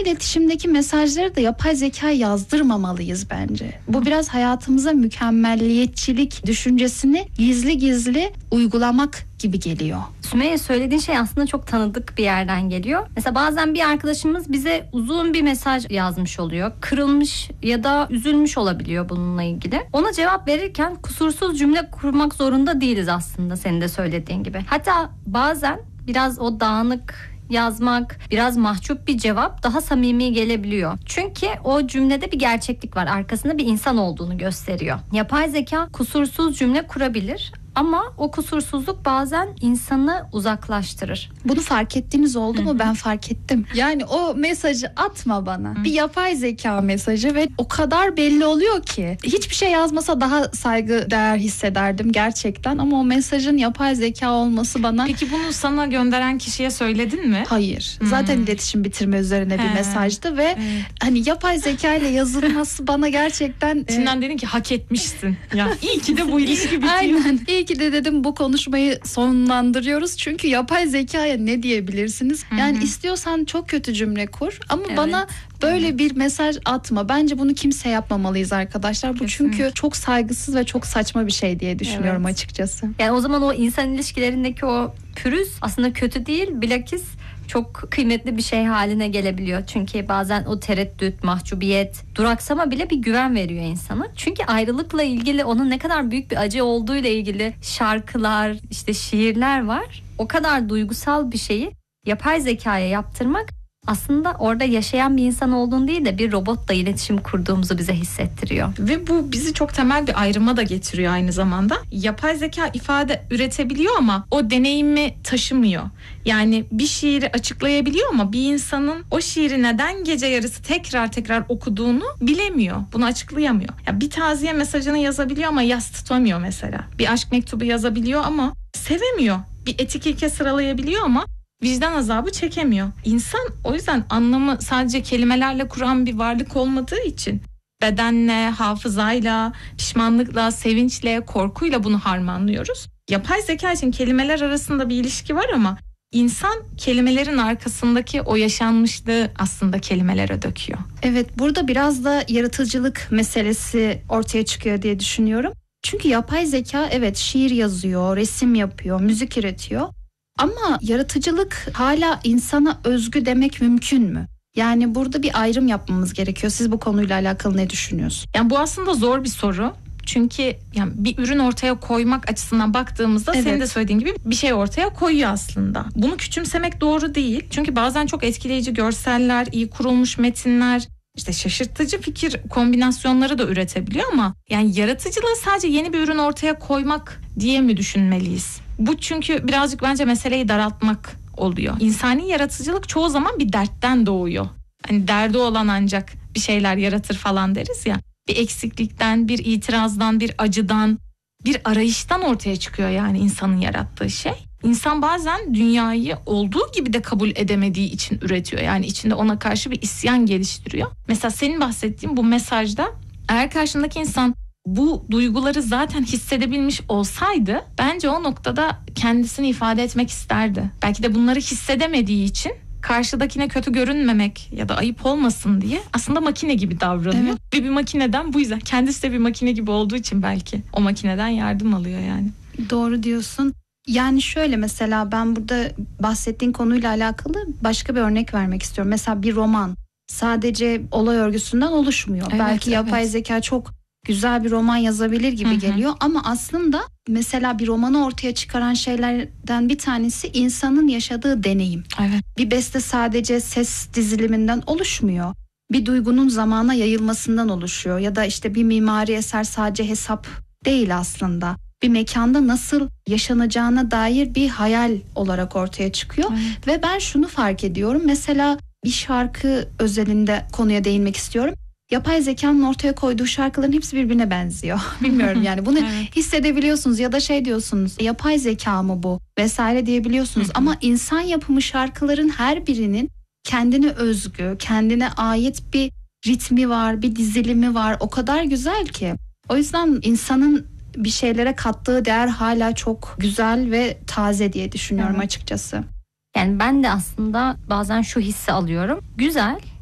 iletişimdeki mesajları da yapay zeka yazdırmamalıyız bence. Bu biraz hayatımıza mükemmelliyetçilik düşüncesini gizli gizli uygulamak gibi geliyor. Sümeyye, söylediğin şey aslında çok tanıdık bir yerden geliyor. Mesela bazen bir arkadaşımız bize uzun bir mesaj yazmış oluyor. Kırılmış ya da üzülmüş olabiliyor bununla ilgili. Ona cevap verirken kusursuz cümle kurmak zorunda değiliz aslında, senin de söylediğin gibi. Hatta bazen biraz o dağınık yazmak, biraz mahcup bir cevap daha samimi gelebiliyor. Çünkü o cümlede bir gerçeklik var. Arkasında bir insan olduğunu gösteriyor. Yapay zeka kusursuz cümle kurabilir. Ama o kusursuzluk bazen insanı uzaklaştırır. Bunu fark ettiğiniz oldu mu? Ben fark ettim. Yani o mesajı atma bana. Bir yapay zeka mesajı ve o kadar belli oluyor ki. Hiçbir şey yazmasa daha saygı değer hissederdim gerçekten. Ama o mesajın yapay zeka olması bana... Peki bunu sana gönderen kişiye söyledin mi? Hayır. Zaten iletişim bitirme üzerine bir mesajdı ve hani yapay zeka ile yazılması bana gerçekten... İçinden dedin ki hak etmişsin. Ya iyi ki de bu ilişki bitiyor. Aynen. İyi ki de dedim bu konuşmayı sonlandırıyoruz. Çünkü yapay zekaya ne diyebilirsiniz? Yani istiyorsan çok kötü cümle kur ama bana böyle bir mesaj atma. Bence bunu kimse yapmamalıyız arkadaşlar. Bu çünkü çok saygısız ve çok saçma bir şey diye düşünüyorum açıkçası. Yani o zaman o insan ilişkilerindeki o pürüz aslında kötü değil, bilakis çok kıymetli bir şey haline gelebiliyor. Çünkü bazen o tereddüt, mahcubiyet, duraksama bile bir güven veriyor insana. Çünkü ayrılıkla ilgili onun ne kadar büyük bir acı olduğuyla ilgili şarkılar, işte şiirler var. O kadar duygusal bir şeyi yapay zekaya yaptırmak aslında orada yaşayan bir insan olduğunu değil de bir robotla iletişim kurduğumuzu bize hissettiriyor. Ve bu bizi çok temel bir ayrıma da getiriyor aynı zamanda. Yapay zeka ifade üretebiliyor ama o deneyimi taşımıyor. Yani bir şiiri açıklayabiliyor ama bir insanın o şiiri neden gece yarısı tekrar okuduğunu bilemiyor. Bunu açıklayamıyor. Ya bir taziye mesajını yazabiliyor ama yas tutamıyor mesela. Bir aşk mektubu yazabiliyor ama sevemiyor. Bir etik ilke sıralayabiliyor ama vicdan azabı çekemiyor. İnsan o yüzden anlamı sadece kelimelerle kuran bir varlık olmadığı için bedenle, hafızayla, pişmanlıkla, sevinçle, korkuyla bunu harmanlıyoruz. Yapay zeka için kelimeler arasında bir ilişki var ama insan kelimelerin arkasındaki o yaşanmışlığı aslında kelimelere döküyor. Evet, burada biraz da yaratıcılık meselesi ortaya çıkıyor diye düşünüyorum. Çünkü yapay zeka şiir yazıyor, resim yapıyor, müzik üretiyor. Ama yaratıcılık hala insana özgü demek mümkün mü? Yani burada bir ayrım yapmamız gerekiyor. Siz bu konuyla alakalı ne düşünüyorsunuz? Yani bu aslında zor bir soru. Çünkü yani bir ürün ortaya koymak açısından baktığımızda senin de söylediğin gibi bir şey ortaya koyuyor aslında. Bunu küçümsemek doğru değil. Çünkü bazen çok etkileyici görseller, iyi kurulmuş metinler, işte şaşırtıcı fikir kombinasyonları da üretebiliyor ama yani yaratıcılığı sadece yeni bir ürün ortaya koymak diye mi düşünmeliyiz? Bu çünkü birazcık bence meseleyi daraltmak oluyor. İnsani yaratıcılık çoğu zaman bir dertten doğuyor. Hani derdi olan ancak bir şeyler yaratır falan deriz ya. Bir eksiklikten, bir itirazdan, bir acıdan, bir arayıştan ortaya çıkıyor yani insanın yarattığı şey. İnsan bazen dünyayı olduğu gibi de kabul edemediği için üretiyor. Yani içinde ona karşı bir isyan geliştiriyor. Mesela senin bahsettiğin bu mesajda eğer karşındaki insan bu duyguları zaten hissedebilmiş olsaydı bence o noktada kendisini ifade etmek isterdi. Belki de bunları hissedemediği için karşıdakine kötü görünmemek ya da ayıp olmasın diye aslında makine gibi davranıyor. Ve bir makineden bu yüzden kendisi de bir makine gibi olduğu için belki o makineden yardım alıyor yani. Doğru diyorsun. Yani şöyle, mesela ben burada bahsettiğin konuyla alakalı başka bir örnek vermek istiyorum. Mesela bir roman sadece olay örgüsünden oluşmuyor. Belki yapay zeka çok güzel bir roman yazabilir gibi geliyor ama aslında mesela bir romanı ortaya çıkaran şeylerden bir tanesi insanın yaşadığı deneyim. Bir beste sadece ses diziliminden oluşmuyor. Bir duygunun zamana yayılmasından oluşuyor ya da işte bir mimari eser sadece hesap değil aslında. Bir mekanda nasıl yaşanacağına dair bir hayal olarak ortaya çıkıyor. Ve ben şunu fark ediyorum. Mesela bir şarkı özelinde konuya değinmek istiyorum. Yapay zekanın ortaya koyduğu şarkıların hepsi birbirine benziyor. Bilmiyorum yani bunu hissedebiliyorsunuz ya da şey diyorsunuz, yapay zeka mı bu vesaire diyebiliyorsunuz. Ama insan yapımı şarkıların her birinin kendine özgü, kendine ait bir ritmi var, bir dizilimi var. O kadar güzel ki. O yüzden insanın bir şeylere kattığı değer hala çok güzel ve taze diye düşünüyorum açıkçası. Yani ben de aslında bazen şu hissi alıyorum. Güzel